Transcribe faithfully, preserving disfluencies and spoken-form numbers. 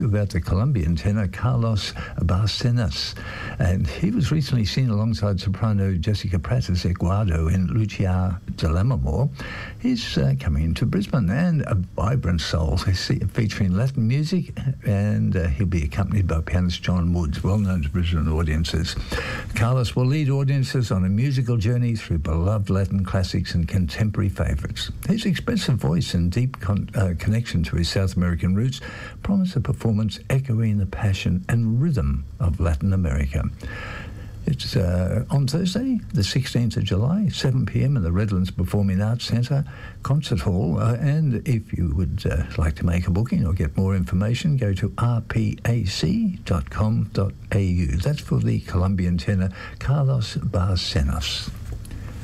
about the Colombian tenor Carlos Barcenas, and he was recently seen alongside soprano Jessica Pratas Eguardo in Lucia de Lammermoor. He's uh, coming into Brisbane, and a vibrant soul featuring Latin music, and uh, he'll be accompanied by pianist John Woods, well known to Brisbane audiences. Carlos will lead audiences on a musical journey through beloved Latin classics and contemporary favourites. His expressive voice and deep con- uh, connection to his South American roots promise a performance echoing the passion and rhythm of Latin America. It's uh, on Thursday, the sixteenth of July, seven p.m. in the Redlands Performing Arts Centre Concert Hall. Uh, and if you would uh, like to make a booking or get more information, go to r p a c dot com dot a u. That's for the Colombian tenor Carlos Barcenas.